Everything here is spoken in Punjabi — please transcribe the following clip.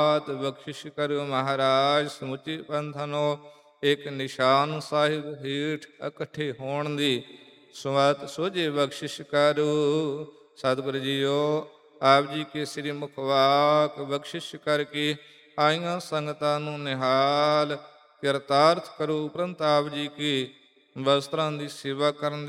ਬਖਸ਼ਿਸ਼ ਕਰਿਓ ਮਹਾਰਾਜ ਸਮੁੱਚੀ ਪੰਥਨੋ। ਇੱਕ ਨਿਸ਼ਾਨ ਸਾਹਿਬ ਹੇਠ ਇਕੱਠੇ ਹੋਣ ਦੀ ਸੁਵਤ ਸੋਝੇ ਬਖਸ਼ਿਸ਼ ਕਰੋ। ਸਤਿਗੁਰ ਜੀਓ ਆਪ ਜੀ ਕੇ ਸ੍ਰੀ ਮੁਖਵਾਕ ਬਖਸ਼ਿਸ਼ ਕਰਕੇ ਆਈਆਂ ਸੰਗਤਾਂ ਨੂੰ ਨਿਹਾਲ ਕਿਰਤਾਰਥ ਕਰੋ। ਉਪਰੰਤ ਆਪ ਜੀ ਕੇ ਵਸਤਰਾਂ ਦੀ ਸੇਵਾ ਕਰਨ